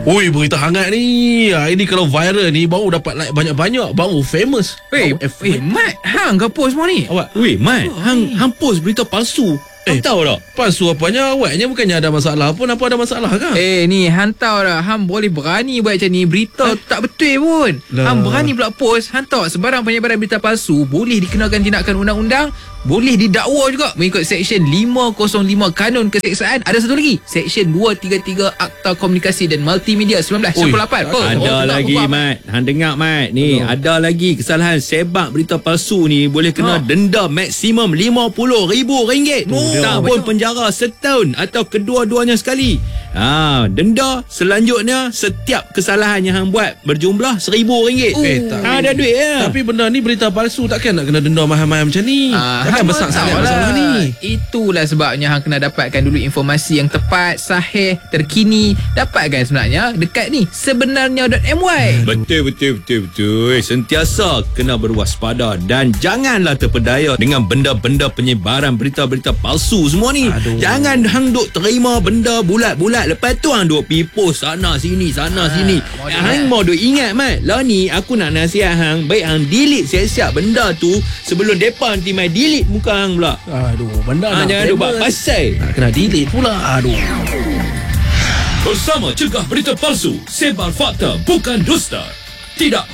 Oi, berita hangat ni. Ini kalau viral ni baru dapat like banyak-banyak, baru famous. Mat, hang ke post semua ni? Awak Weh Mat, hang post berita palsu. Hang tahu tak? palsu apanya? Awaknya bukannya ada masalah pun. Apa ada masalah kan? Ni hantau dah. Hang boleh berani buat macam ni. Berita tak betul pun. Hang berani pula post. Hantau sebarang penyebaran berita palsu boleh dikenakan tindakan undang-undang, boleh didakwa juga mengikut Seksyen 505 Kanun Keseksaan. Ada satu lagi, Seksyen 233 Akta Komunikasi dan Multimedia 1998. Ada lagi Mat. Hang dengar Mat. Ni ada lagi kesalahan sebar berita palsu ni boleh kena denda maksimum RM50,000. Tak pun penjara setahun atau kedua-duanya sekali. Denda selanjutnya setiap kesalahan yang hang buat berjumlah RM1,000. Ada duit ya. Tapi benda ni berita palsu, takkan nak kena denda mahal-mahal macam ni. Takkan besar sangat masalah ni. Itulah sebabnya hang kena dapatkan dulu informasi yang tepat, sahih, terkini. Dapatkan sebenarnya dekat ni sebenarnya.my. Betul. Sentiasa kena berwaspada dan janganlah terpedaya dengan benda-benda penyebaran berita-berita palsu semua ni. Jangan hang duk terima benda bulat-bulat, lepas tu hang duk pergi post sana sini. Hang mau duk ingat Mat, lah ni aku nak nasihat hang, baik hang delete siap-siap benda tu sebelum depa nanti mai delete muka hang pula. Benda nak jangan duk buat pasal. nak kena delete pula. Bersama cegah berita palsu, sebar fakta bukan dusta. Tidak